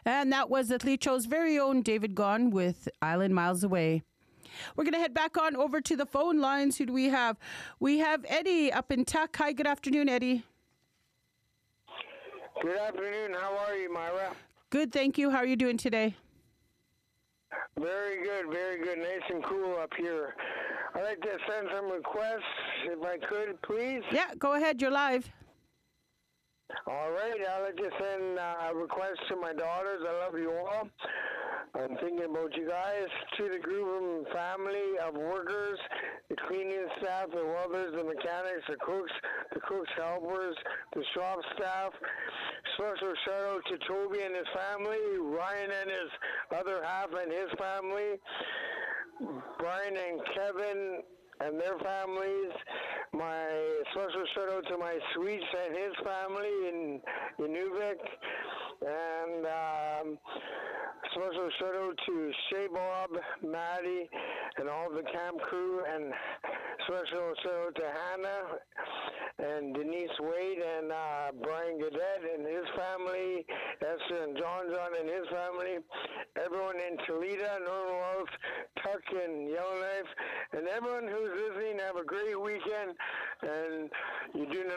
And that was Atlicho's very own David Gaughan with Island Miles Away. We're going to head back on over to the phone lines. Who do we have? We have Eddie up in Tuck. Hi, good afternoon, Eddie. Good afternoon. How are you, Myra? Good, thank you. How are you doing today? Very good, very good. Nice and cool up here. I'd like to send some requests, if I could, please. Yeah, go ahead. You're live. All right. I'd like to send a request to my daughters. I love you all. I'm thinking about you guys. To the Groovam family of workers, the cleaning staff, the welders, the mechanics, the cooks helpers, the shop staff. Special shout out to Toby and his family, Ryan and his other half and his family, Brian and Kevin and their families. My special shout out to my Sweets and his family in Inuvik. And special shout out to Shea Bob, Maddie, and all the camp crew. And special shout out to Hannah and Denise Wade and Brian Gadet and his family, Esther and John and his family, everyone in Toledo, Northern Wells, Tuck and Yellowknife, and everyone who's listening. Have a great weekend, and you're doing